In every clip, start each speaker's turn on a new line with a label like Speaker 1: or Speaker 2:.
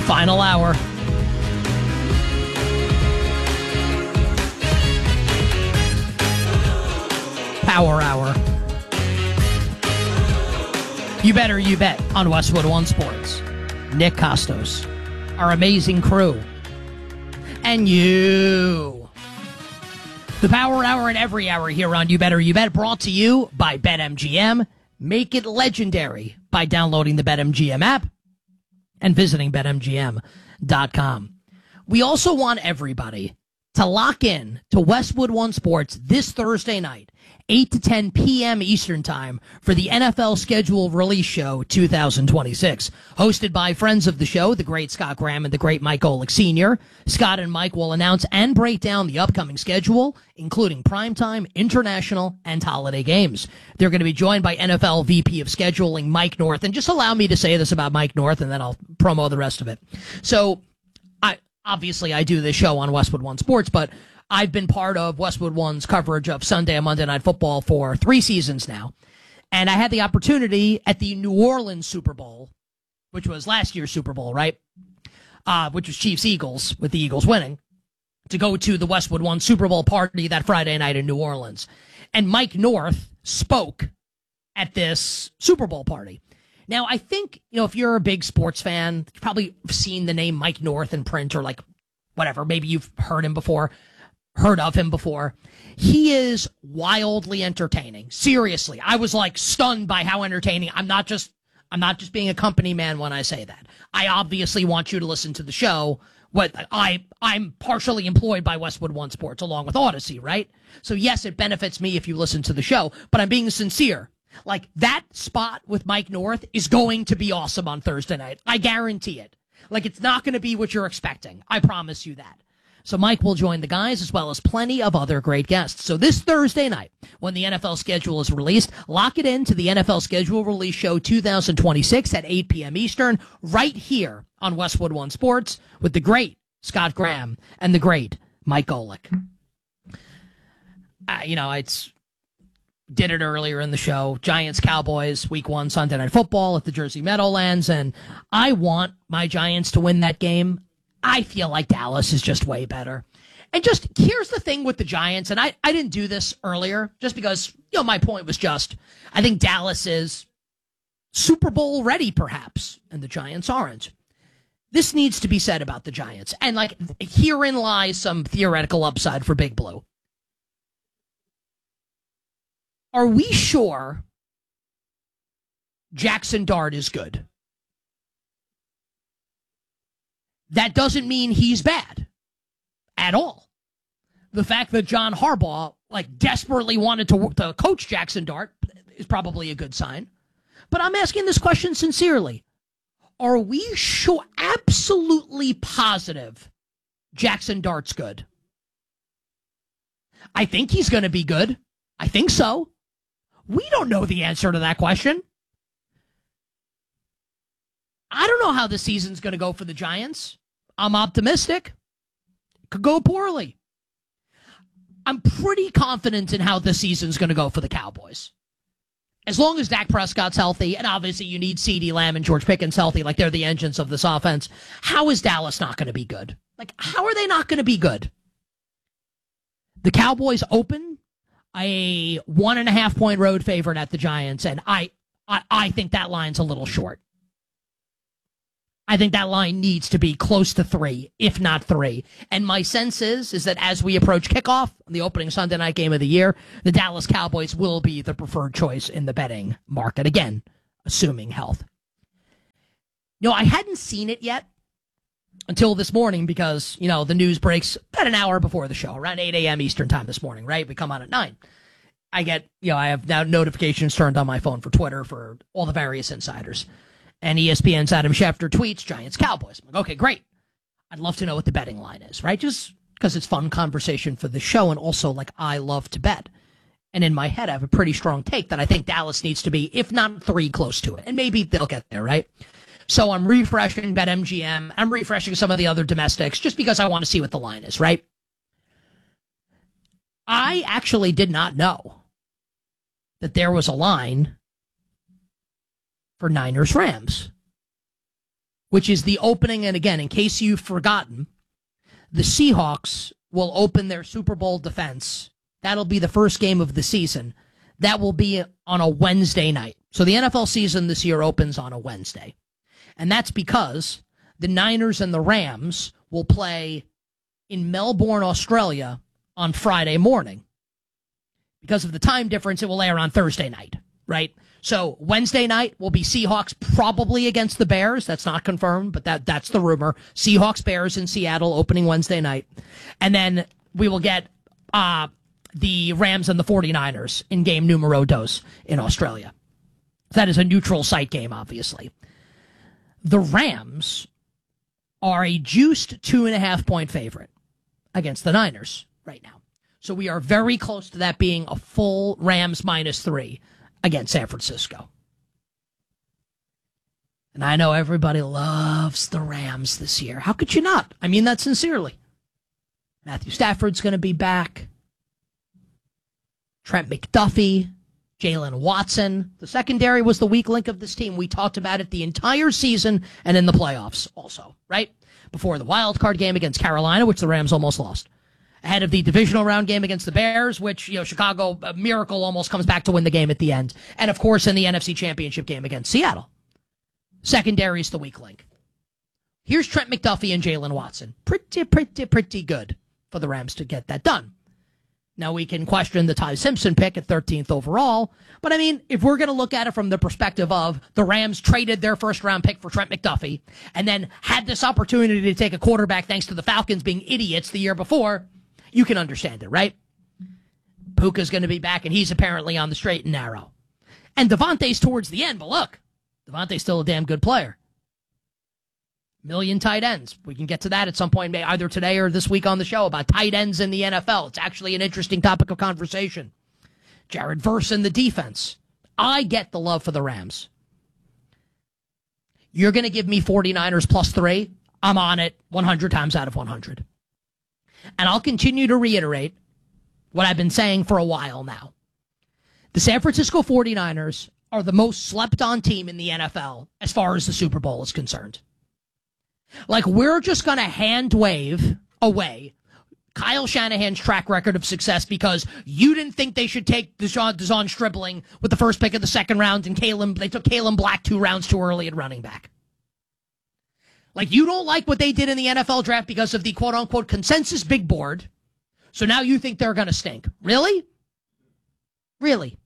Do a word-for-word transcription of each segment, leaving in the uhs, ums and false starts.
Speaker 1: Final hour. Power hour. You better you bet on Westwood One Sports. Nick Costos, our amazing crew, and you. The Power Hour and every hour here on You Better You Bet, brought to you by BetMGM. Make it legendary by downloading the BetMGM app and visiting Bet M G M dot com. We also want everybody to lock in to Westwood One Sports this Thursday night, eight to ten p.m. Eastern Time, for the N F L Schedule Release Show two thousand twenty-six. Hosted by friends of the show, the great Scott Graham and the great Mike Golick Senior Scott and Mike will announce and break down the upcoming schedule, including primetime, international, and holiday games. They're going to be joined by N F L V P of Scheduling, Mike North. And just allow me to say this about Mike North, and then I'll promo the rest of it. So, I obviously, I do this show on Westwood One Sports, but I've been part of Westwood One's coverage of Sunday and Monday Night Football for three seasons now. And I had the opportunity at the New Orleans Super Bowl, which was last year's Super Bowl, right? Uh, which was Chiefs-Eagles, with the Eagles winning, to go to the Westwood One Super Bowl party that Friday night in New Orleans. And Mike North spoke at this Super Bowl party. Now, I think, you know, if you're a big sports fan, you've probably seen the name Mike North in print, or like whatever. Maybe you've heard him before. Heard of him before. He is wildly entertaining. Seriously, I was like stunned by how entertaining. I'm not just I'm not just being a company man when I say that. I obviously want you to listen to the show. What I I'm partially employed by Westwood One Sports along with Odyssey, right? So yes, it benefits me if you listen to the show, but I'm being sincere. Like, that spot with Mike North is going to be awesome on Thursday night. I guarantee it. Like, it's not going to be what you're expecting. I promise you that. So Mike will join the guys, as well as plenty of other great guests. So this Thursday night, when the N F L schedule is released, lock it in to the N F L Schedule Release Show two thousand twenty-six at eight p.m. Eastern, right here on Westwood One Sports, with the great Scott Graham and the great Mike Golick. Uh, you know, it's did it earlier in the show. Giants Cowboys, week one Sunday Night Football at the Jersey Meadowlands, and I want my Giants to win that game. I feel like Dallas is just way better. And just, here's the thing with the Giants, and I, I didn't do this earlier, just because, you know, my point was just, I think Dallas is Super Bowl ready, perhaps, and the Giants aren't. This needs to be said about the Giants. And, like, herein lies some theoretical upside for Big Blue. Are we sure Jackson Dart is good? That doesn't mean he's bad at all. The fact that John Harbaugh, like, desperately wanted to, to coach Jackson Dart is probably a good sign. But I'm asking this question sincerely. Are we sure, absolutely positive Jackson Dart's good? I think he's going to be good. I think so. We don't know the answer to that question. I don't know how the season's going to go for the Giants. I'm optimistic. It could go poorly. I'm pretty confident in how the season's going to go for the Cowboys. As long as Dak Prescott's healthy, and obviously you need CeeDee Lamb and George Pickens healthy, like they're the engines of this offense, how is Dallas not going to be good? Like, how are they not going to be good? The Cowboys open a one and a half point road favorite at the Giants, and I, I, I think that line's a little short. I think that line needs to be close to three, if not three. And my sense is, is that as we approach kickoff, the opening Sunday night game of the year, the Dallas Cowboys will be the preferred choice in the betting market. Again, assuming health. No, I hadn't seen it yet until this morning because, you know, the news breaks about an hour before the show, around eight a.m. Eastern time this morning, right? We come on at nine. I get, you know, I have now notifications turned on my phone for Twitter for all the various insiders. And E S P N's Adam Schefter tweets, Giants Cowboys. I'm like, okay, great. I'd love to know what the betting line is, right? Just because it's fun conversation for the show, and also, like, I love to bet. And in my head, I have a pretty strong take that I think Dallas needs to be, if not three, close to it. And maybe they'll get there, right? So I'm refreshing BetMGM. I'm refreshing some of the other domestics just because I want to see what the line is, right? I actually did not know that there was a line for Niners Rams. which is the opening. And again, in case you've forgotten, the Seahawks will open their Super Bowl defense. That'll be the first game of the season. That will be on a Wednesday night. So the N F L season this year opens on a Wednesday. And that's because the Niners and the Rams will play in Melbourne, Australia on Friday morning. Because of the time difference, it will air on Thursday night, right? So Wednesday night will be Seahawks probably against the Bears. That's not confirmed, but that that's the rumor. Seahawks Bears in Seattle opening Wednesday night. And then we will get uh, the Rams and the 49ers in game numero dos in Australia. That is a neutral site game, obviously. The Rams are a juiced two and a half point favorite against the Niners right now. So we are very close to that being a full Rams minus three against San Francisco. And I know everybody loves the Rams this year. How could you not? I mean that sincerely. Matthew Stafford's going to be back. Trent McDuffie, Jalen Watson. The secondary was the weak link of this team. We talked about it the entire season and in the playoffs also, right? Before the wild card game against Carolina, which the Rams almost lost. Ahead of the divisional round game against the Bears, which, you know, Chicago, a miracle, almost comes back to win the game at the end. And, of course, in the N F C Championship game against Seattle. Secondary is the weak link. Here's Trent McDuffie and Jalen Watson. Pretty, pretty, pretty good for the Rams to get that done. Now, we can question the Ty Simpson pick at thirteenth overall, but, I mean, if we're going to look at it from the perspective of the Rams traded their first-round pick for Trent McDuffie and then had this opportunity to take a quarterback thanks to the Falcons being idiots the year before, you can understand it, right? Puka's going to be back, and he's apparently on the straight and narrow. And Devontae's towards the end, but look, Devontae's still a damn good player. Million tight ends. We can get to that at some point, either today or this week on the show, about tight ends in the N F L. It's actually an interesting topic of conversation. Jared Verse in the defense. I get the love for the Rams. You're going to give me 49ers plus three? I'm on it one hundred times out of one hundred. And I'll continue to reiterate what I've been saying for a while now. The San Francisco 49ers are the most slept-on team in the N F L as far as the Super Bowl is concerned. Like, we're just going to hand-wave away Kyle Shanahan's track record of success because you didn't think they should take Deshaun, Deshaun Stribling with the first pick of the second round, and Kalen, they took Kalen Black two rounds too early at running back. Like, you don't like what they did in the N F L draft because of the quote-unquote consensus big board, so now you think they're going to stink. Really? Really?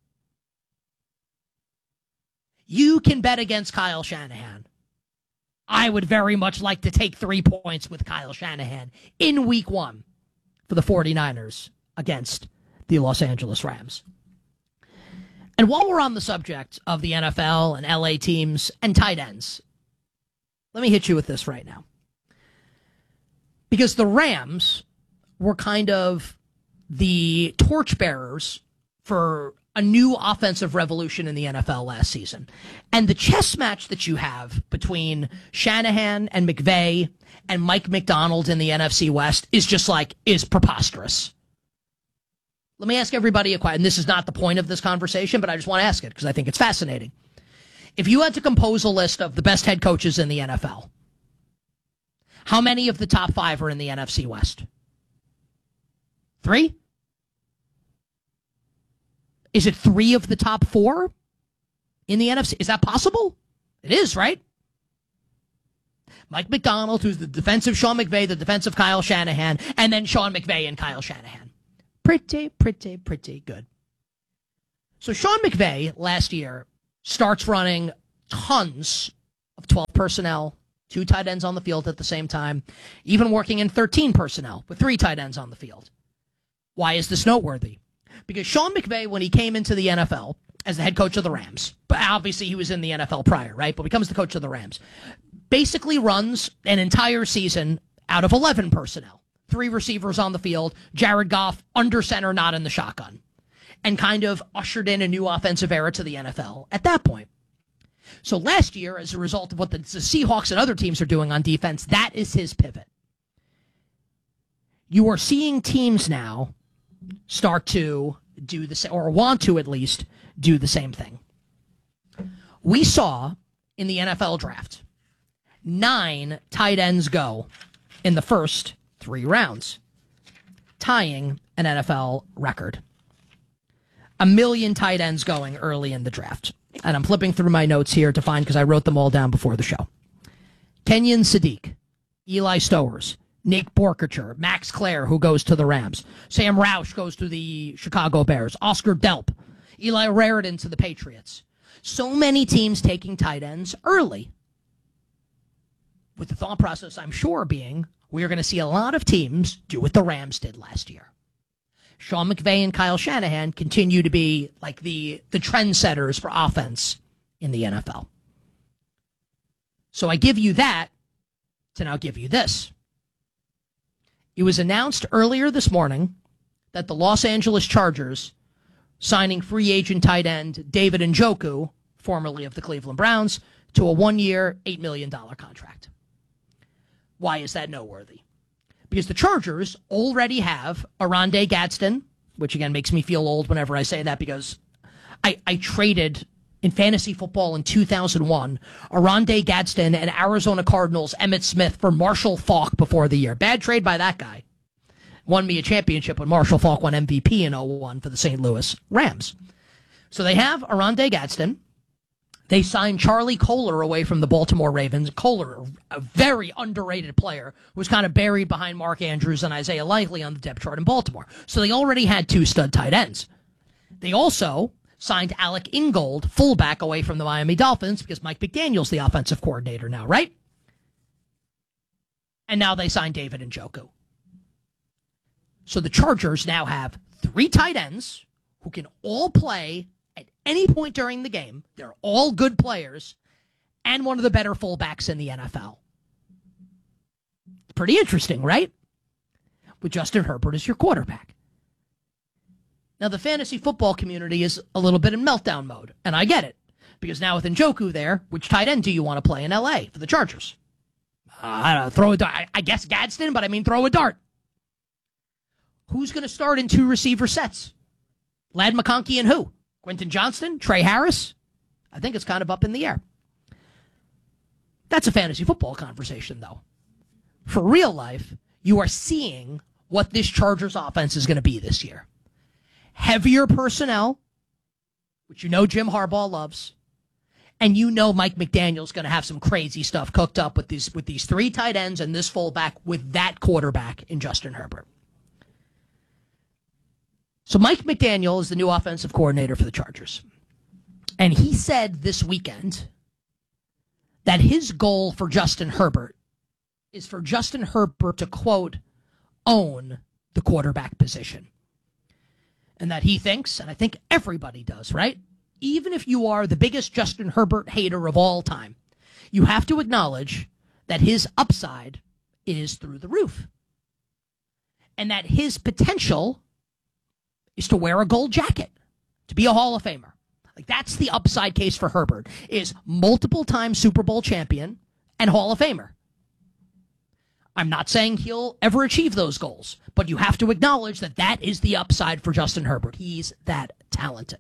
Speaker 1: You can bet against Kyle Shanahan. I would very much like to take three points with Kyle Shanahan in week one for the 49ers against the Los Angeles Rams. And while we're on the subject of the N F L and L A teams and tight ends, let me hit you with this right now. Because the Rams were kind of the torchbearers for a new offensive revolution in the N F L last season. And the chess match that you have between Shanahan and McVay and Mike McDonald in the N F C West is just like, is preposterous. Let me ask everybody a question. And this is not the point of this conversation, but I just want to ask it because I think it's fascinating. If you had to compose a list of the best head coaches in the N F L, how many of the top five are in the N F C West? Three? Is it three of the top four in the N F C? Is that possible? It is, right? Mike McDonald, who's the defensive Sean McVay, the defensive Kyle Shanahan, and then Sean McVay and Kyle Shanahan. Pretty, pretty, pretty good. So Sean McVay last year starts running tons of twelve personnel, two tight ends on the field at the same time, even working in thirteen personnel with three tight ends on the field. Why is this noteworthy? Because Sean McVay, when he came into the N F L as the head coach of the Rams, but obviously he was in the N F L prior, right? But becomes the coach of the Rams, basically runs an entire season out of eleven personnel. Three receivers on the field, Jared Goff under center, not in the shotgun, and kind of ushered in a new offensive era to the N F L at that point. So last year, as a result of what the, the Seahawks and other teams are doing on defense, that is his pivot. You are seeing teams now start to do the same, or want to at least do the same thing. We saw in the N F L draft nine tight ends go in the first three rounds, tying an N F L record. A million tight ends going early in the draft. And I'm flipping through my notes here to find, because I wrote them all down before the show. Kenyon Sadiq, Eli Stowers, Nick Borkacher, Max Clare, who goes to the Rams. Sam Roush goes to the Chicago Bears. Oscar Delp, Eli Raridan to the Patriots. So many teams taking tight ends early. With the thought process, I'm sure, being we are going to see a lot of teams do what the Rams did last year. Sean McVay and Kyle Shanahan continue to be like the, the trendsetters for offense in the N F L. So I give you that to now give you this. It was announced earlier this morning that the Los Angeles Chargers signing free agent tight end David Njoku, formerly of the Cleveland Browns, to a one-year, eight million dollars contract. Why is that noteworthy? Because the Chargers already have Oronde Gadsden, which again makes me feel old whenever I say that, because I, I traded in fantasy football in two thousand one, Oronde Gadsden and Arizona Cardinals Emmitt Smith for Marshall Faulk before the year. Bad trade by that guy. Won me a championship when Marshall Faulk won M V P in oh one for the Saint Louis Rams. So they have Oronde Gadsden. They signed Charlie Kolar away from the Baltimore Ravens. Kolar, a very underrated player, was kind of buried behind Mark Andrews and Isaiah Likely on the depth chart in Baltimore. So they already had two stud tight ends. They also signed Alec Ingold, fullback, away from the Miami Dolphins, because Mike McDaniel's the offensive coordinator now, right? And now they signed David Njoku. So the Chargers now have three tight ends who can all play at any point during the game. They're all good players, and one of the better fullbacks in the N F L. Pretty interesting, right? With Justin Herbert as your quarterback. Now, the fantasy football community is a little bit in meltdown mode, and I get it. Because now with Njoku there, which tight end do you want to play in L A for the Chargers? Uh, I don't know, throw a dart. I, I guess Gadsden, but I mean throw a dart. Who's going to start in two receiver sets? Ladd McConkey and who? Quentin Johnston? Trey Harris? I think it's kind of up in the air. That's a fantasy football conversation, though. For real life, you are seeing what this Chargers offense is going to be this year. Heavier personnel, which you know Jim Harbaugh loves, and you know Mike McDaniel's going to have some crazy stuff cooked up with these with these three tight ends and this fullback with that quarterback in Justin Herbert. So Mike McDaniel is the new offensive coordinator for the Chargers. And he said this weekend that his goal for Justin Herbert is for Justin Herbert to, quote, own the quarterback position. And that he thinks, and I think everybody does, right? Even if you are the biggest Justin Herbert hater of all time, you have to acknowledge that his upside is through the roof. And that his potential is to wear a gold jacket, to be a Hall of Famer. Like, that's the upside case for Herbert, is multiple-time Super Bowl champion and Hall of Famer. I'm not saying he'll ever achieve those goals, but you have to acknowledge that that is the upside for Justin Herbert. He's that talented.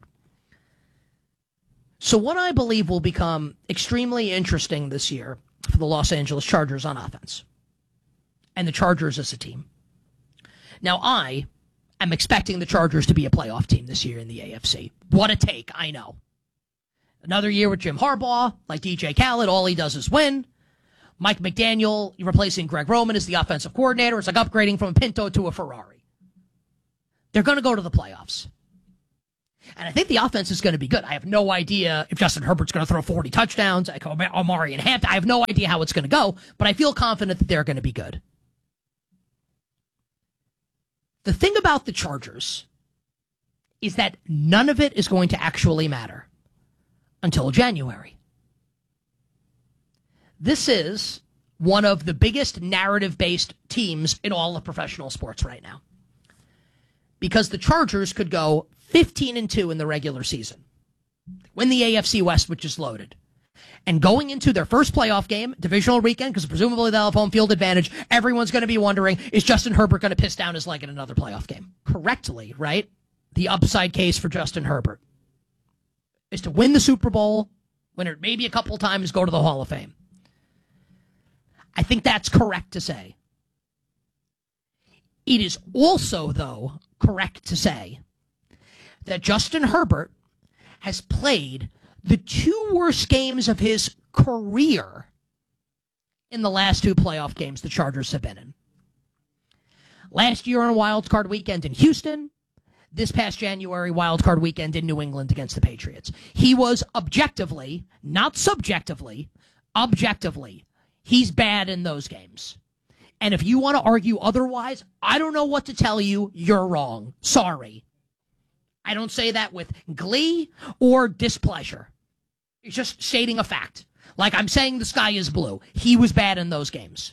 Speaker 1: So what I believe will become extremely interesting this year for the Los Angeles Chargers on offense, and the Chargers as a team. Now, I am expecting the Chargers to be a playoff team this year in the A F C. What a take, I know. Another year with Jim Harbaugh, like D J Khaled, all he does is win. Mike McDaniel replacing Greg Roman as the offensive coordinator. It's like upgrading from a Pinto to a Ferrari. They're going to go to the playoffs. And I think the offense is going to be good. I have no idea if Justin Herbert's going to throw forty touchdowns, like Omari and Hampton. I have no idea how it's going to go, but I feel confident that they're going to be good. The thing about the Chargers is that none of it is going to actually matter until January. This is one of the biggest narrative-based teams in all of professional sports right now. Because the Chargers could go fifteen and two in the regular season, win the A F C West, which is loaded, and going into their first playoff game, divisional weekend, because presumably they'll have home field advantage, everyone's going to be wondering, is Justin Herbert going to piss down his leg in another playoff game? Correctly, right? The upside case for Justin Herbert is to win the Super Bowl, win it maybe a couple times, go to the Hall of Fame. think that's correct to say. It is also, though, correct to say that Justin Herbert has played the two worst games of his career in the last two playoff games the Chargers have been in. Last year on a wild card weekend in Houston, this past January wild card weekend in New England against the Patriots. He was objectively, not subjectively, objectively, he's bad in those games. And if you want to argue otherwise, I don't know what to tell you. You're wrong. Sorry. I don't say that with glee or displeasure. It's just stating a fact. Like I'm saying the sky is blue. He was bad in those games.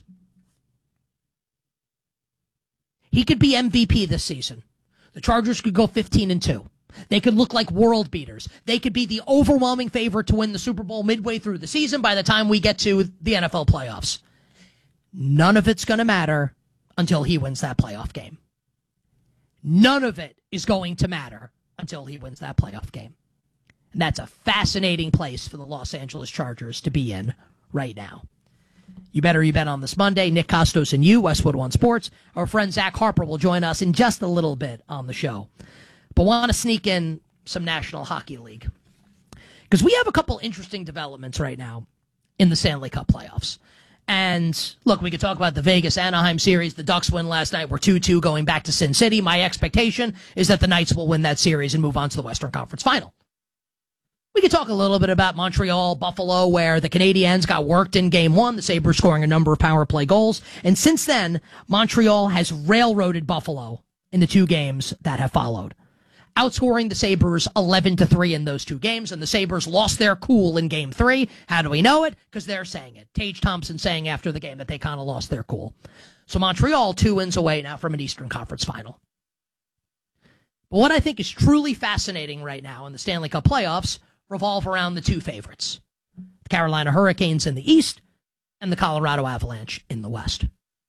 Speaker 1: He could be M V P this season. The Chargers could go fifteen and two. They could look like world beaters. They could be the overwhelming favorite to win the Super Bowl midway through the season by the time we get to the N F L playoffs. None of it's going to matter until he wins that playoff game. None of it is going to matter until he wins that playoff game. And that's a fascinating place for the Los Angeles Chargers to be in right now. You better you bet on this Monday. Nick Costos and you, Westwood One Sports. Our friend Zach Harper will join us in just a little bit on the show. But want to sneak in some National Hockey League. Because we have a couple interesting developments right now in the Stanley Cup playoffs. And look, we could talk about the Vegas-Anaheim series. The Ducks win last night. We're two two going back to Sin City. My expectation is that the Knights will win that series and move on to the Western Conference Final. We could talk a little bit about Montreal, Buffalo, where the Canadiens got worked in game one, the Sabres scoring a number of power play goals. And since then, Montreal has railroaded Buffalo in the two games that have followed, outscoring the Sabres eleven to three in those two games, and the Sabres lost their cool in game three. How do we know it? Because they're saying it. Tage Thompson saying after the game that they kind of lost their cool. So Montreal, two wins away now from an Eastern Conference Final. But what I think is truly fascinating right now in the Stanley Cup playoffs revolve around the two favorites, the Carolina Hurricanes in the East and the Colorado Avalanche in the West.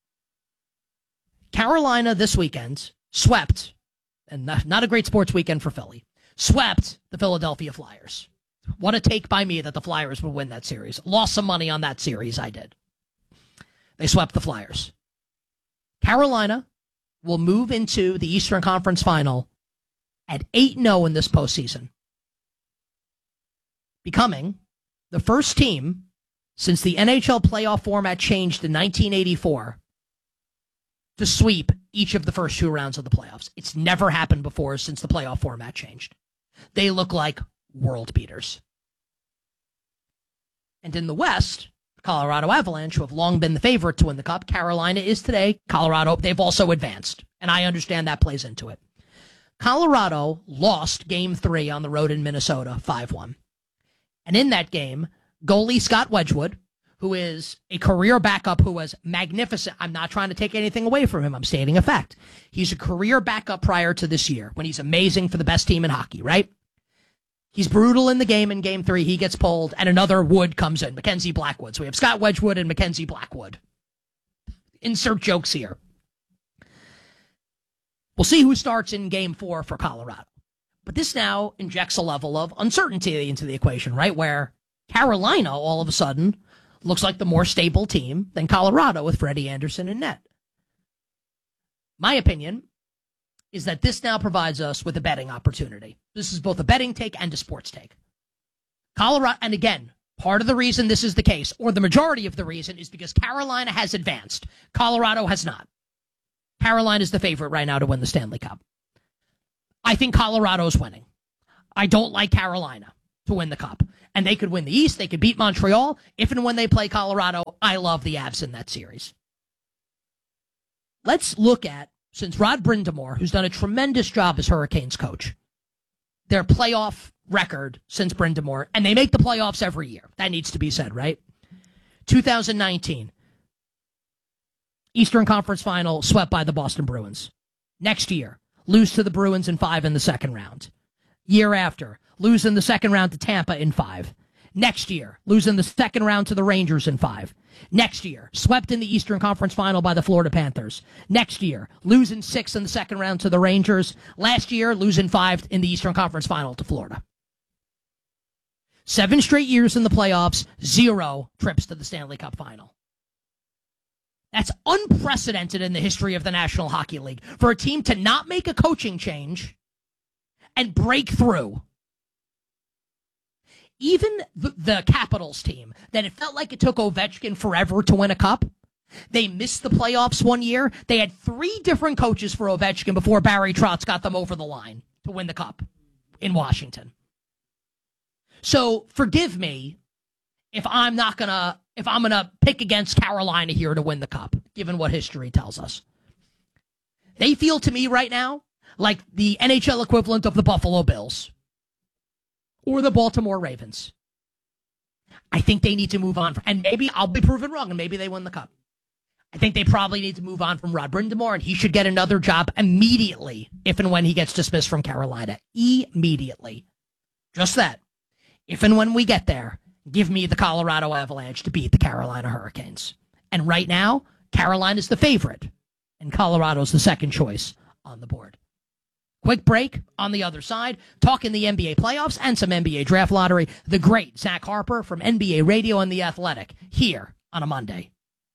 Speaker 1: Carolina this weekend swept, and not, not a great sports weekend for Philly, swept the Philadelphia Flyers. What a take by me that the Flyers would win that series. Lost some money on that series, I did. They swept the Flyers. Carolina will move into the Eastern Conference Final at eight and oh in this postseason, becoming the first team since the N H L playoff format changed in nineteen eighty-four to sweep each of the first two rounds of the playoffs. It's never happened before since the playoff format changed. They look like world beaters. And in the West, the Colorado Avalanche, who have long been the favorite to win the Cup, Carolina is today. Colorado, they've also advanced, and I understand that plays into it. Colorado lost game three on the road in Minnesota, five one. And in that game, goalie Scott Wedgwood, who is a career backup who was magnificent. I'm not trying to take anything away from him. I'm stating a fact. He's a career backup prior to this year when he's amazing for the best team in hockey, right? He's brutal in the game in game three. He gets pulled, and another Wood comes in, Mackenzie Blackwood. So we have Scott Wedgwood and Mackenzie Blackwood. Insert jokes here. We'll see who starts in game four for Colorado. But this now injects a level of uncertainty into the equation, right? Where Carolina, all of a sudden, looks like the more stable team than Colorado with Freddie Anderson in net. My opinion is that this now provides us with a betting opportunity. This is both a betting take and a sports take. Colorado, and again, part of the reason this is the case, or the majority of the reason, is because Carolina has advanced. Colorado has not. Carolina is the favorite right now to win the Stanley Cup. I think Colorado's winning. I don't like Carolina to win the Cup. And they could win the East. They could beat Montreal. If and when they play Colorado, I love the Avs in that series. Let's look at, since Rod Brind'Amour, who's done a tremendous job as Hurricanes coach, their playoff record since Brind'Amour, and they make the playoffs every year. That needs to be said, right? two thousand nineteen, Eastern Conference Final, swept by the Boston Bruins. Next year, lose to the Bruins in five in the second round. Year after, lose in the second round to Tampa in five. Next year, lose in the second round to the Rangers in five. Next year, swept in the Eastern Conference Final by the Florida Panthers. Next year, lose in six in the second round to the Rangers. Last year, lose in five in the Eastern Conference Final to Florida. Seven straight years in the playoffs, zero trips to the Stanley Cup Final. That's unprecedented in the history of the National Hockey League for a team to not make a coaching change and break through. Even the, the Capitals team, that it felt like it took Ovechkin forever to win a cup, they missed the playoffs one year. They had three different coaches for Ovechkin before Barry Trotz got them over the line to win the cup in Washington. So forgive me if I'm not gonna if I'm gonna pick against Carolina here to win the cup, given what history tells us. They feel to me right now like the N H L equivalent of the Buffalo Bills or the Baltimore Ravens. I think they need to move on, and maybe I'll be proven wrong, and maybe they win the cup. I think they probably need to move on from Rod Brind'Amour, and he should get another job immediately if and when he gets dismissed from Carolina. Immediately. Just that. If and when we get there, give me the Colorado Avalanche to beat the Carolina Hurricanes. And right now, Carolina's the favorite, and Colorado's the second choice on the board. Quick break on the other side, talking the N B A playoffs and some N B A draft lottery. The great Zach Harper from N B A Radio and The Athletic here on a Monday.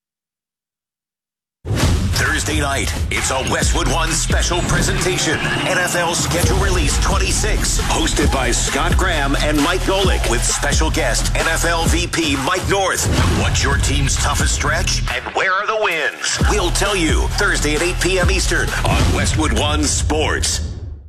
Speaker 2: Thursday night, it's a Westwood One special presentation. N F L Schedule Release twenty-six, hosted by Scott Graham and Mike Golick, with special guest N F L V P Mike North. What's your team's toughest stretch, and where are the wins? We'll tell you Thursday at eight p.m. Eastern on Westwood One Sports.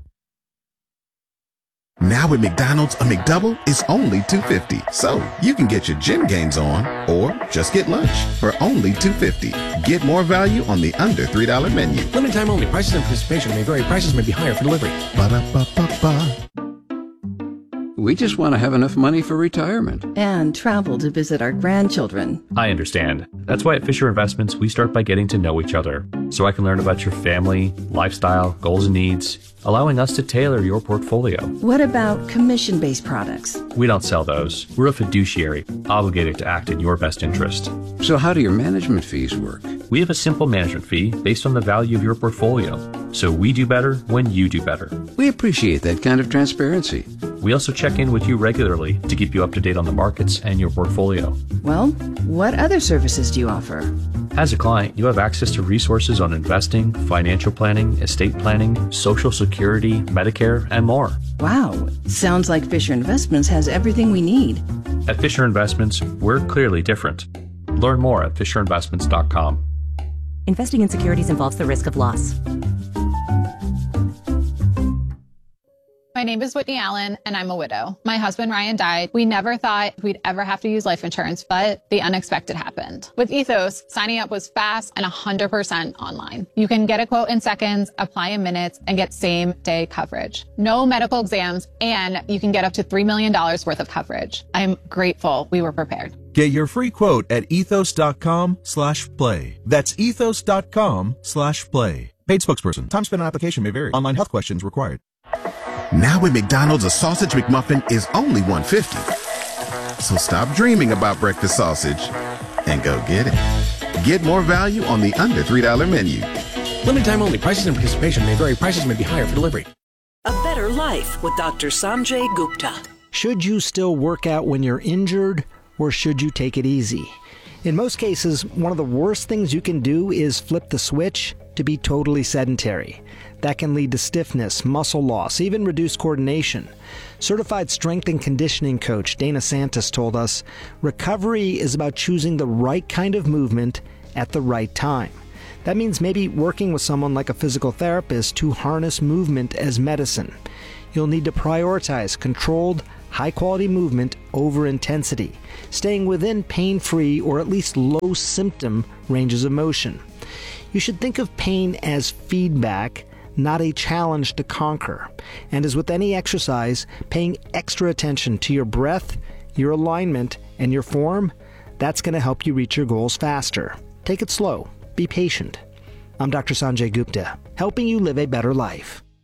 Speaker 3: Now at McDonald's, a McDouble is only two dollars and fifty cents. So you can get your gym gains on or just get lunch for only two dollars and fifty cents. Get more value on the under three dollar menu.
Speaker 4: Limited time only. Prices and participation may vary. Prices may be higher for delivery.
Speaker 3: Ba-da-ba-ba-ba.
Speaker 5: We just want to have enough money for retirement.
Speaker 6: And travel to visit our grandchildren.
Speaker 7: I understand. That's why at Fisher Investments, we start by getting to know each other, so I can learn about your family, lifestyle, goals and needs, allowing us to tailor your portfolio.
Speaker 6: What about commission-based products?
Speaker 7: We don't sell those. We're a fiduciary, obligated to act in your best interest.
Speaker 5: So how do your management fees work?
Speaker 7: We have a simple management fee based on the value of your portfolio, so we do better when you do better.
Speaker 5: We appreciate that kind of transparency.
Speaker 7: We also check in with you regularly to keep you up to date on the markets and your portfolio.
Speaker 6: Well, what other services do you offer?
Speaker 7: As a client, you have access to resources on investing, financial planning, estate planning, Social Security, Medicare, and more.
Speaker 6: Wow, sounds like Fisher Investments has everything we need.
Speaker 7: At Fisher Investments, we're clearly different. Learn more at fisher investments dot com.
Speaker 8: Investing in securities involves the risk of loss.
Speaker 9: My name is Whitney Allen, and I'm a widow. My husband, Ryan, died. We never thought we'd ever have to use life insurance, but the unexpected happened. With Ethos, signing up was fast and one hundred percent online. You can get a quote in seconds, apply in minutes, and get same-day coverage. No medical exams, and you can get up to three million dollars worth of coverage. I'm grateful we were prepared.
Speaker 10: Get your free quote at ethos.com slash play. That's ethos.com slash play. Paid spokesperson. Time spent on application may vary. Online health questions required.
Speaker 3: Now at McDonald's, a sausage McMuffin is only one dollar and fifty cents. So stop dreaming about breakfast sausage and go get it. Get more value on the under three dollar menu.
Speaker 4: Limited time only. Prices and participation may vary. Prices may be higher for delivery.
Speaker 11: A Better Life with Doctor Sanjay Gupta.
Speaker 12: Should you still work out when you're injured, or should you take it easy? In most cases, one of the worst things you can do is flip the switch to be totally sedentary. That can lead to stiffness, muscle loss, even reduced coordination. Certified strength and conditioning coach Dana Santos told us, recovery is about choosing the right kind of movement at the right time. That means maybe working with someone like a physical therapist to harness movement as medicine. You'll need to prioritize controlled, high-quality movement over intensity, staying within pain-free or at least low-symptom ranges of motion. You should think of pain as feedback, not a challenge to conquer. And as with any exercise, paying extra attention to your breath, your alignment, and your form, that's going to help you reach your goals faster. Take it slow. Be patient. I'm Doctor Sanjay Gupta, helping you live a better life.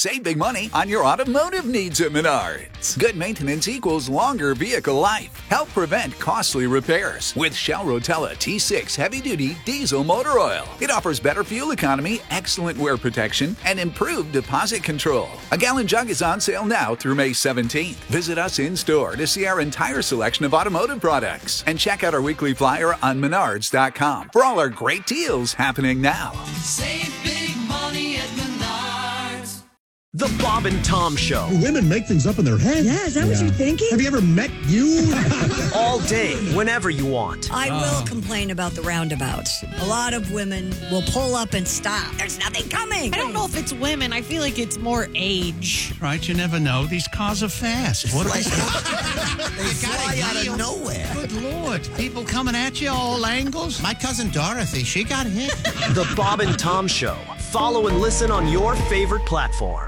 Speaker 13: Save big money on your automotive needs at Menards. Good maintenance equals longer vehicle life. Help prevent costly repairs with Shell Rotella T six heavy-duty diesel motor oil. It offers better fuel economy, excellent wear protection, and improved deposit control. A gallon jug is on sale now through May seventeenth. Visit us in-store to see our entire selection of automotive products and check out our weekly flyer on menards dot com for all our great deals happening now.
Speaker 14: Save big money at Menards.
Speaker 15: The Bob and Tom Show.
Speaker 16: Women make things up in their head.
Speaker 17: Yeah, is that yeah. what you're thinking?
Speaker 16: Have you ever met you?
Speaker 15: All day, whenever you want.
Speaker 17: I uh. will complain about the roundabouts. A lot of women will pull up and stop. There's nothing coming.
Speaker 18: I don't know if it's women. I feel like it's more age.
Speaker 19: Right, you never know. These cars are fast. What are they?
Speaker 20: They fly out of nowhere.
Speaker 19: Good Lord. People coming at you all angles. My cousin Dorothy, she got hit.
Speaker 15: The Bob and Tom Show. Follow and listen on your favorite platform.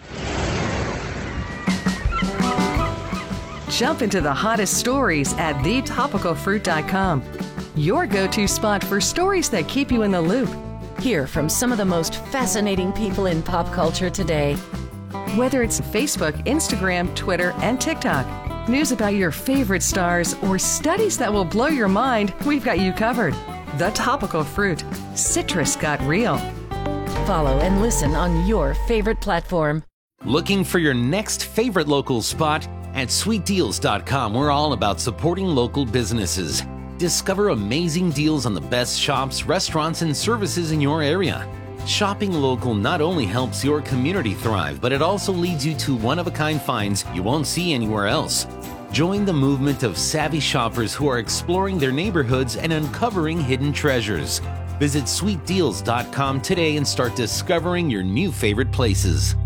Speaker 21: Jump into the hottest stories at the topical fruit dot com. Your go-to spot for stories that keep you in the loop.
Speaker 22: Hear from some of the most fascinating people in pop culture today.
Speaker 21: Whether it's Facebook, Instagram, Twitter, and TikTok, news about your favorite stars, or studies that will blow your mind, we've got you covered. The Topical Fruit. Citrus got real.
Speaker 22: Follow and listen on your favorite platform.
Speaker 23: Looking for your next favorite local spot? At sweet deals dot com, we're all about supporting local businesses. Discover amazing deals on the best shops, restaurants, and services in your area. Shopping local not only helps your community thrive, but it also leads you to one-of-a-kind finds you won't see anywhere else. Join the movement of savvy shoppers who are exploring their neighborhoods and uncovering hidden treasures. Visit sweet deals dot com today and start discovering your new favorite places.